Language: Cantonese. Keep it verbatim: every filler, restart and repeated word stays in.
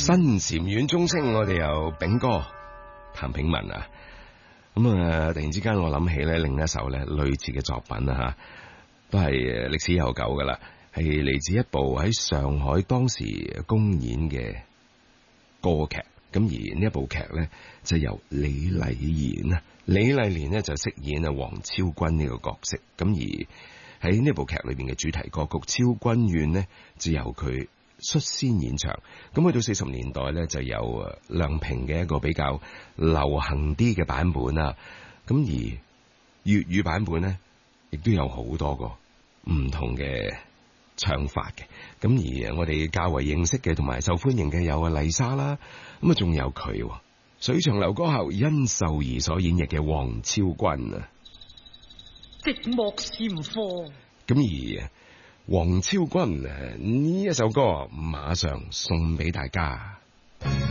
新禪院鐘聲，我哋有炳哥譚炳文啊，咁啊突然之間我諗起咧另一首咧類似嘅作品啊吓，都係歷史悠久噶啦，係嚟自一部喺上海當時公演嘅歌劇。咁而呢一部劇咧就由李麗妍啊，李麗妍咧就飾演啊王昭君呢個角色。咁而喺呢部劇裏邊嘅主題歌曲《昭君怨》呢，就由佢率先演唱。咁去到四十年代咧，就有梁平嘅一個比較流行啲嘅版本啊。咁而粵語版本咧，亦都有好多個唔同嘅唱法嘅。咁而我哋較為認識嘅同埋受歡迎嘅有啊麗莎啦，咁啊仲有佢水長流歌后殷秀儀所演繹嘅王昭君啊。 寂寞禪房。 咁而王昭君呢一首歌馬上送俾大家。